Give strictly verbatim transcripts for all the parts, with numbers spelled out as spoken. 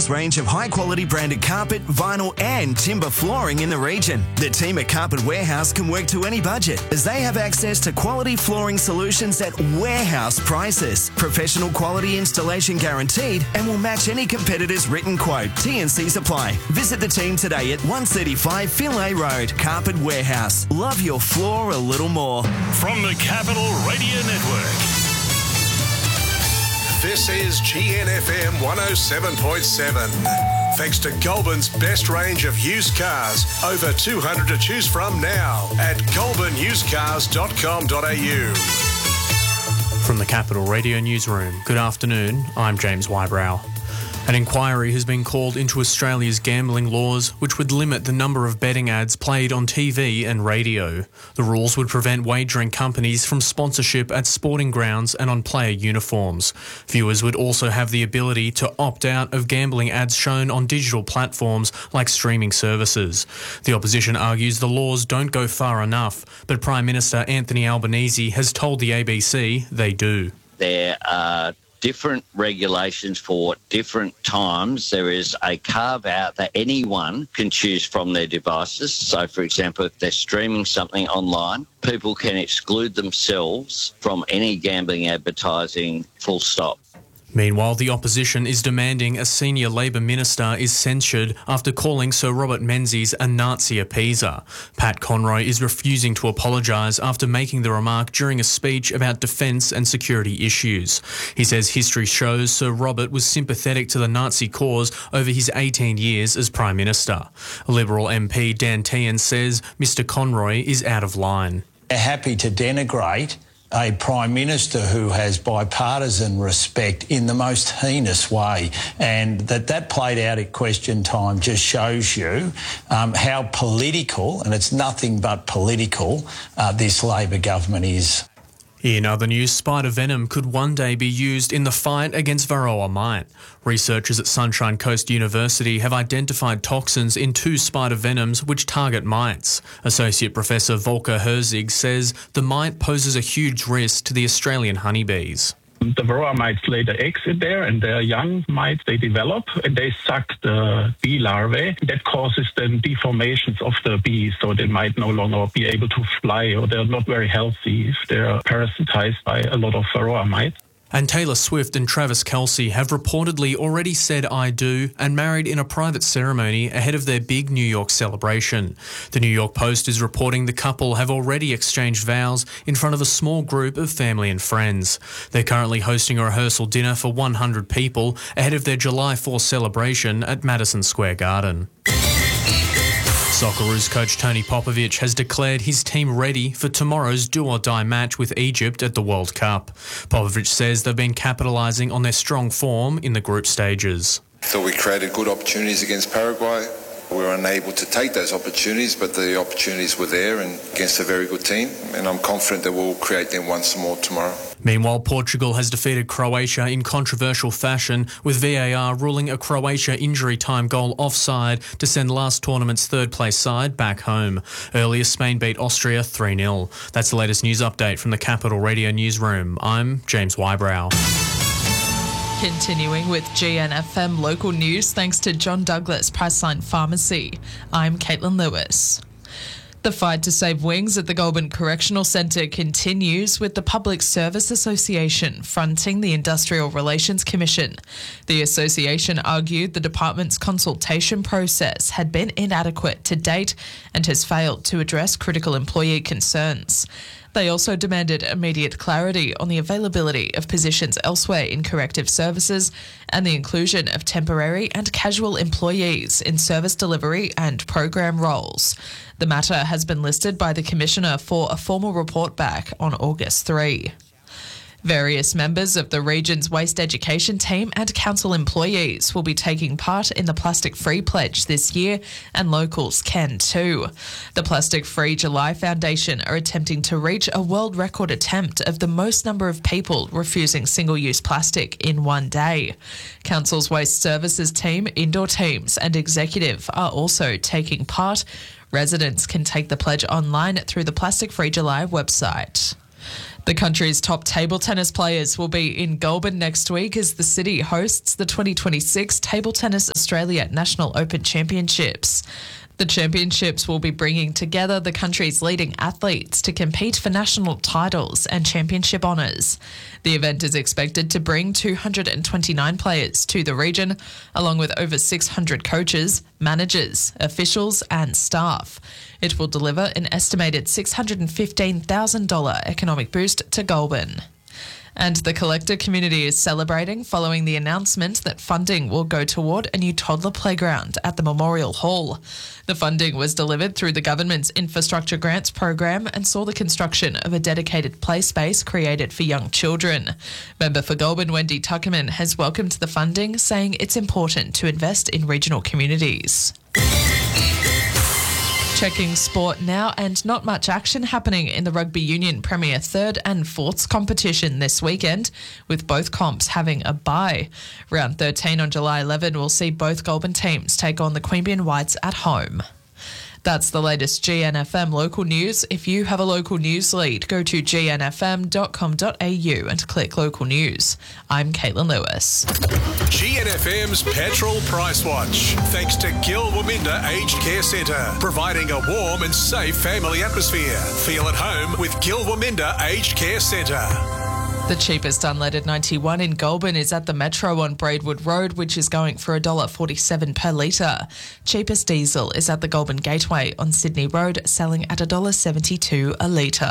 largest range of high-quality branded carpet, vinyl and timber flooring in the region. The team at Carpet Warehouse can work to any budget as they have access to quality flooring solutions at warehouse prices. Professional quality installation guaranteed and will match any competitor's written quote. T and C's apply. Visit the team today at one thirty-five Finlay Road. Carpet Warehouse. Love your floor a little more. From the Capital Radio Network. This is G N F M one oh seven point seven. Thanks to Goulburn's best range of used cars. Over two hundred to choose from now at goulburn used cars dot com dot a u. From the Capital Radio Newsroom, good afternoon, I'm James Wybrow. An inquiry has been called into Australia's gambling laws, which would limit the number of betting ads played on T V and radio. The rules would prevent wagering companies from sponsorship at sporting grounds and on player uniforms. Viewers would also have the ability to opt out of gambling ads shown on digital platforms like streaming services. The opposition argues the laws don't go far enough, but Prime Minister Anthony Albanese has told the A B C they do. There are different regulations for different times. There is a carve-out that anyone can choose from their devices. So, for example, if they're streaming something online, people can exclude themselves from any gambling advertising, full stop. Meanwhile, the opposition is demanding a senior Labor minister is censured after calling Sir Robert Menzies a Nazi appeaser. Pat Conroy is refusing to apologise after making the remark during a speech about defence and security issues. He says history shows Sir Robert was sympathetic to the Nazi cause over his eighteen years as Prime Minister. Liberal M P Dan Tehan says Mr Conroy is out of line. They're happy to denigrate a Prime Minister who has bipartisan respect in the most heinous way, and that that played out at question time just shows you um, how political, and it's nothing but political, uh, this Labor government is. In other news, spider venom could one day be used in the fight against Varroa mite. Researchers at Sunshine Coast University have identified toxins in two spider venoms which target mites. Associate Professor Volker Herzig says the mite poses a huge risk to the Australian honeybees. The Varroa mites lay the eggs in there, and the young mites, they develop and they suck the bee larvae. That causes then deformations of the bees, so they might no longer be able to fly, or they're not very healthy if they're parasitized by a lot of Varroa mites. And Taylor Swift and Travis Kelce have reportedly already said I do and married in a private ceremony ahead of their big New York celebration. The New York Post is reporting the couple have already exchanged vows in front of a small group of family and friends. They're currently hosting a rehearsal dinner for one hundred people ahead of their July fourth celebration at Madison Square Garden. Socceroos coach Tony Popovic has declared his team ready for tomorrow's do-or-die match with Egypt at the World Cup. Popovic says they've been capitalising on their strong form in the group stages. I thought we created good opportunities against Paraguay. We were unable to take those opportunities, but the opportunities were there and against a very good team, and I'm confident that we'll create them once more tomorrow. Meanwhile, Portugal has defeated Croatia in controversial fashion, with V A R ruling a Croatia injury time goal offside to send last tournament's third-place side back home. Earlier, Spain beat Austria three nil. That's the latest news update from the Capital Radio Newsroom. I'm James Wybrow. Continuing with G N F M local news, thanks to John Douglas Priceline Pharmacy. I'm Caitlin Lewis. The fight to save wings at the Goulburn Correctional Centre continues, with the Public Service Association fronting the Industrial Relations Commission. The association argued the department's consultation process had been inadequate to date and has failed to address critical employee concerns. They also demanded immediate clarity on the availability of positions elsewhere in corrective services and the inclusion of temporary and casual employees in service delivery and program roles. The matter has been listed by the Commissioner for a formal report back on August third. Various members of the region's waste education team and council employees will be taking part in the Plastic Free Pledge this year, and locals can too. The Plastic Free July Foundation are attempting to reach a world record attempt of the most number of people refusing single-use plastic in one day. Council's waste services team, indoor teams and executive are also taking part. Residents can take the pledge online through the Plastic Free July website. The country's top table tennis players will be in Goulburn next week as the city hosts the twenty twenty-six Table Tennis Australia National Open Championships. The championships will be bringing together the country's leading athletes to compete for national titles and championship honours. The event is expected to bring two hundred twenty-nine players to the region, along with over six hundred coaches, managers, officials and staff. It will deliver an estimated six hundred fifteen thousand dollars economic boost to Goulburn. And the collector community is celebrating following the announcement that funding will go toward a new toddler playground at the Memorial Hall. The funding was delivered through the government's infrastructure grants program and saw the construction of a dedicated play space created for young children. Member for Goulburn, Wendy Tuckerman, has welcomed the funding, saying it's important to invest in regional communities. Checking sport now, and not much action happening in the Rugby Union Premier third and fourths competition this weekend, with both comps having a bye. Round thirteen on July eleventh will see both Goulburn teams take on the Queanbeyan Whites at home. That's the latest G N F M local news. If you have a local news lead, go to g n f m dot com dot a u and click local news. I'm Caitlin Lewis. G N F M's Petrol Price Watch. Thanks to Gil Waminda Aged Care Centre, providing a warm and safe family atmosphere. Feel at home with Gil Waminda Aged Care Centre. The cheapest unleaded ninety-one in Goulburn is at the Metro on Braidwood Road, which is going for one dollar forty-seven per litre. Cheapest diesel is at the Goulburn Gateway on Sydney Road, selling at one dollar seventy-two a litre.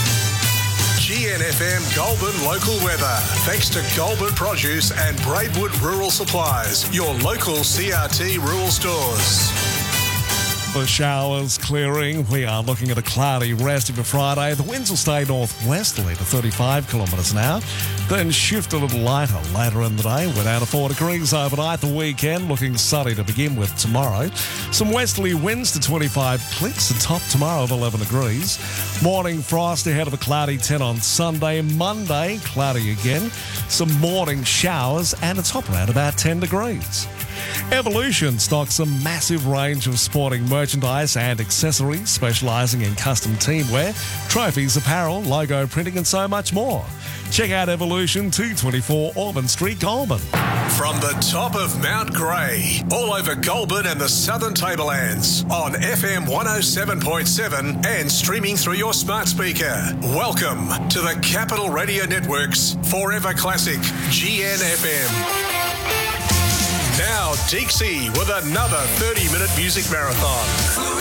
G N F M Goulburn local weather. Thanks to Goulburn Produce and Braidwood Rural Supplies, your local C R T rural stores. The showers clearing. We are looking at a cloudy rest of a Friday. The winds will stay northwesterly to thirty-five kilometres an hour, then shift a little lighter later in the day. We're down to four degrees overnight. The weekend looking sunny to begin with tomorrow. Some westerly winds to twenty-five clicks. The top tomorrow of eleven degrees. Morning frost ahead of a cloudy ten on Sunday. Monday, cloudy again. Some morning showers and a top around about ten degrees. Evolution stocks a massive range of sporting merchandise and accessories, specialising in custom teamwear, trophies, apparel, logo printing and so much more. Check out Evolution, two twenty-four Auburn Street, Goulburn. From the top of Mount Grey, all over Goulburn and the Southern Tablelands, on F M one oh seven point seven and streaming through your smart speaker. Welcome to the Capital Radio Network's Forever Classic G N F M. Now, Dixie with another thirty-minute music marathon.